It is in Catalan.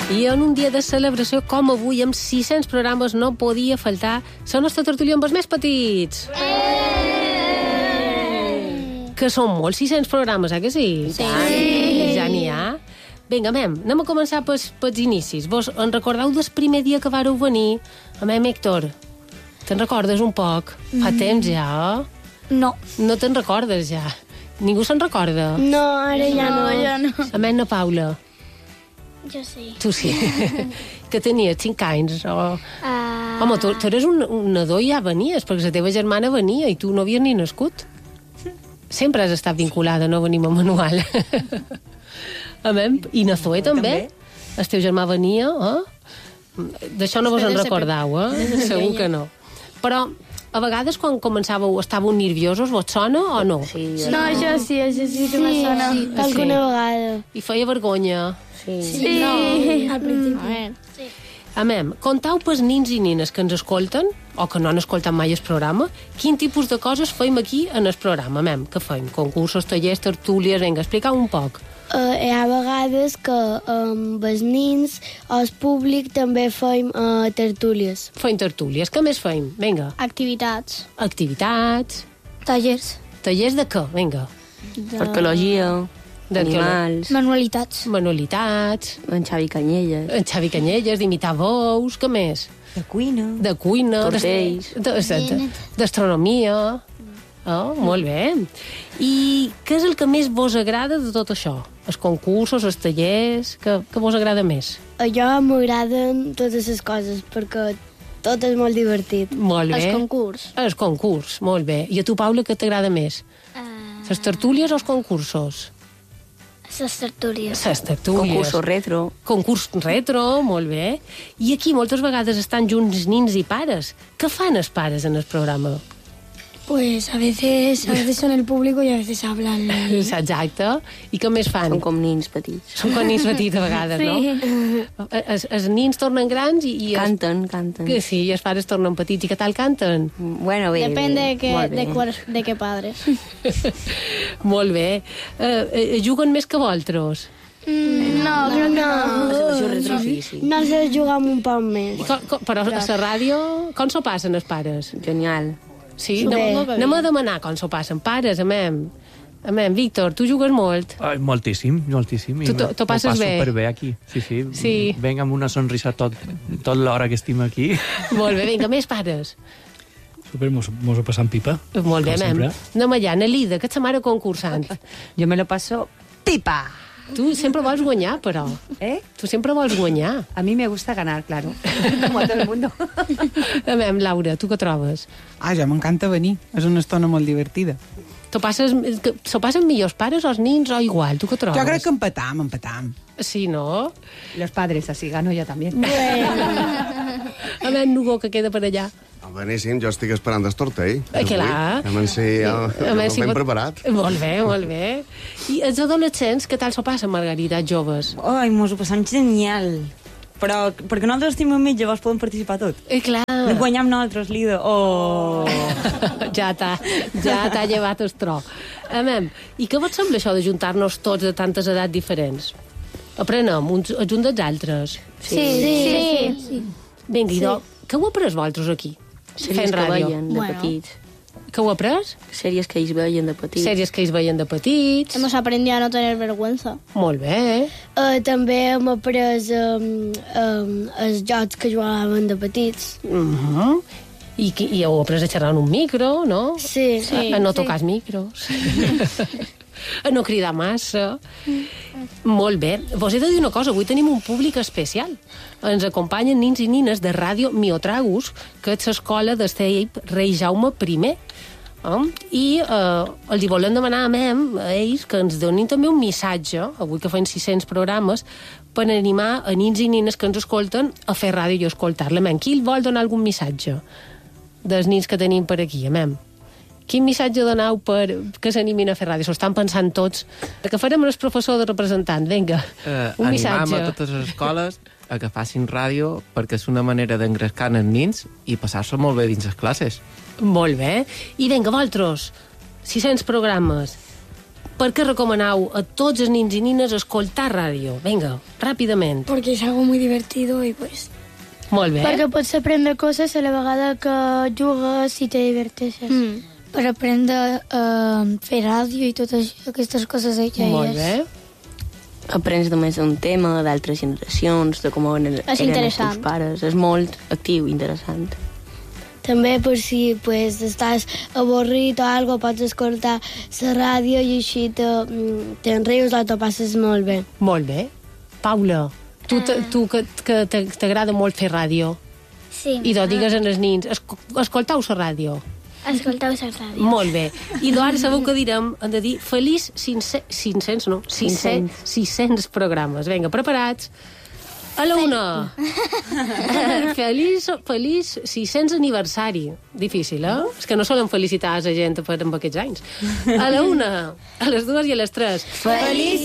I en un dia de celebració com avui, amb 600 programes, no podia faltar la nostra tertúlia amb els més petits. Que són molts 600 programes, que sí? Sí. Ja n'hi ha. Vinga, anem a començar pels inicis. Vos en recordeu del primer dia que vareu venir? Héctor, te'n recordes un poc? Fa temps ja, No. No te'n recordes ja? Ningú se'n recorda? No, ara ja no. Na Paula? Jo sí. Tu sí. Que tenies 5 anys? Home, tu eres un nadó i ja venies, perquè la teva germana venia i tu no havies ni nascut. Sempre has estat vinculada, no venim a manual. I na Zoe també? El teu germà venia, D'això no vos en recordeu, Segur que no. Però a vegades quan començàveu estàveu nerviosos, vos sona o no? Sí. No, això sí que me sona. Alguna vegada. I feia vergonya? Sí. No, al principi. Contau pels nins i nines que ens escolten, o que no han escoltat mai el programa, quin tipus de coses feim aquí en el programa, Què feim? Concursos, tallers, tertúlies... Vinga, explicau un poc. Hi ha vegades que amb els nins o el públic també feim tertúlies. Feim tertúlies. Què més feim? Vinga. Activitats. Activitats. Tallers. Tallers de què? Vinga. Arqueologia, animals, manualitats. en Xavi Canyelles, d'imitar bous. Què més? De cuina. De cuina. Tortells. D'astronomia. Molt bé. I què és el que més vos agrada de tot això? Els concursos, els tallers... Què vos agrada més? A jo m'agraden totes les coses, perquè tot és molt divertit. Molt bé. El concurs, molt bé. I a tu, Paula, què t'agrada més? Les tertúlies o els concursos? Les tertúlies. concursos retro. Concurs retro, molt bé. I aquí moltes vegades estan junts nins i pares. Què fan els pares en el programa? Pues a veces son el público y a veces hablan. Exacte. I què més fan? Són com nins petits. Són com nins petits a vegades, no? Els nins tornen grans i... Canten. Que sí, i els pares tornen petits. I què tal canten? Bueno, bé. Depende de qué padres. Molt bé. Juguen més que vosaltres? No, crec que no. Situació retrofísic. No sé jugar un poc més. Però a la ràdio, com s'ho passen els pares? Genial. Sí? Anem a demanar com s'ho passen. Pares, Víctor, tu jugues molt? Moltíssim. Tu passes bé? M'ho passo superbé aquí. Sí. Venc amb una sonrisa tot l'hora que estim aquí. Molt bé, vinga, més pares. Super, mos ho passam pipa. Molt bé, anem allà. Nelida, que ets la mare concursant. Jo me lo paso pipa. Tu sempre vols guanyar, però. Tu sempre vols guanyar. A mí me gusta ganar, claro. Como a todo el mundo. Laura, tu què trobes? Ja m'encanta venir. És una estona molt divertida. S'ho passen millor els pares o els nins o igual? Tu què trobes? Jo crec que empatam. Sí, no? Los padres, así gano yo también. Nugo, que queda per allà. Beníssim, jo estic esperant el tortell. Clar. Ben preparat. Molt bé. I els adolescents, què tal s'ho passen, Margarita, joves? Ai, mos ho passam genial. Però perquè nosaltres estem amics, llavors podem participar tot. Clar. No guanyem nosaltres, Lido. Ja t'ha llevat el tro. I què vos sembla això de juntar-nos tots de tantes edats diferents? Aprenem uns dels altres. Sí. Vinga, què heu après vosaltres aquí? Sèries que veien de petits. Què heu après? Sèries que ells veien de petits. Hemos aprendido a no tener vergüenza. Molt bé. També hem après els jocs que jugàvem de petits. I heu après a xerrar en un micro, no? Sí. A no tocar els micros. A no cridar massa. Molt bé. Vos he de dir una cosa, avui tenim un públic especial. Ens acompanyen nins i nines de Ràdio Miotragus, que és l'escola del CEIP Rei Jaume I. I els hi volem demanar a ells que ens donin també un missatge, avui que fan 600 programes, per animar a nins i nines que ens escolten a fer ràdio i escoltar-la. Qui vol donar algun missatge dels nins que tenim per aquí? Quin missatge donau per que s'animin a fer ràdio? S'ho estan pensant tots. Que farem el professor de representant? Vinga, un missatge. Animam a totes les escoles a que facin ràdio perquè és una manera d'engrescar els nins i passar-se molt bé dins les classes. Molt bé. I vinga, vosaltres, 600 programes. Per què recomaneu a tots els nins i nines escoltar ràdio? Vinga, ràpidament. Porque es algo muy divertido y pues... Molt bé. Perquè pots aprendre coses a la vegada que jugues i te diverteixes. Per aprendre a fer ràdio i totes aquestes coses que Molt bé. Aprens només un tema d'altres generacions, de com eren els teus pares. És molt actiu, interessant. També per si estàs avorrit o alguna cosa, pots escoltar la ràdio i així te'n rius o t'ho passes molt bé. Molt bé. Paula, tu que t'agrada molt fer ràdio. Sí. I digues als nins, escoltau la ràdio. Escolteu la ràdio. Molt bé. I ara sabeu què direm? Hem de dir feliç 600 programes. Vinga, preparats? A la una. Feliç 600 aniversari. Difícil, eh? És que no solen felicitar a la gent amb aquests anys. A la una, a les dues i a les tres. Feliç